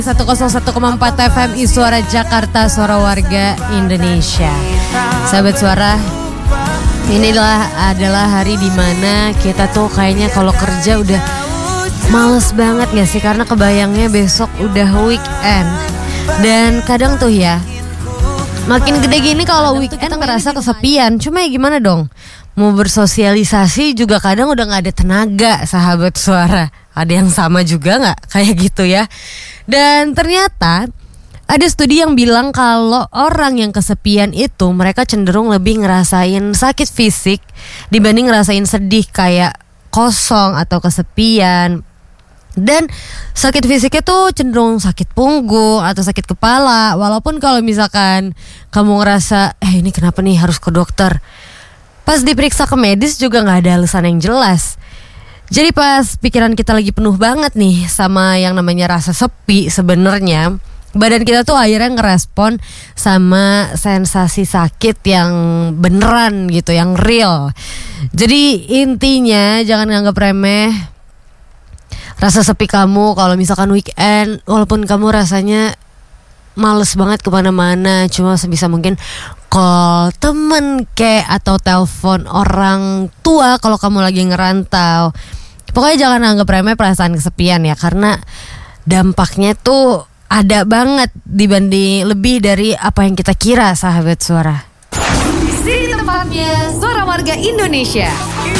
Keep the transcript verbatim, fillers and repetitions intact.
seratus satu koma empat F M I Suara Jakarta, suara warga Indonesia. Sahabat suara, inilah adalah hari dimana kita tuh kayaknya kalau kerja udah males banget gak sih? Karena kebayangnya besok udah weekend. Dan kadang tuh ya, makin gede gini kalau weekend kita ngerasa kesepian. Cuma ya gimana dong? Mau bersosialisasi juga kadang udah gak ada tenaga, sahabat suara. Ada yang sama juga gak? Kayak gitu ya. Dan ternyata ada studi yang bilang kalau orang yang kesepian itu mereka cenderung lebih ngerasain sakit fisik dibanding ngerasain sedih kayak kosong atau kesepian. Dan sakit fisiknya tuh cenderung sakit punggung atau sakit kepala. Walaupun kalau misalkan kamu ngerasa eh ini kenapa nih harus ke dokter, pas diperiksa ke medis juga gak ada alasan yang jelas. Jadi pas pikiran kita lagi penuh banget nih sama yang namanya rasa sepi, sebenarnya badan kita tuh akhirnya ngerespon sama sensasi sakit yang beneran gitu, yang real. Jadi intinya jangan nganggap remeh rasa sepi kamu kalau misalkan weekend, walaupun kamu rasanya males banget kemana-mana, cuma sebisa mungkin call temen kek atau telepon orang tua kalau kamu lagi ngerantau. Pokoknya jangan anggap remeh perasaan kesepian ya, karena dampaknya tuh ada banget dibanding lebih dari apa yang kita kira, sahabat suara. Di sini tempatnya suara warga Indonesia.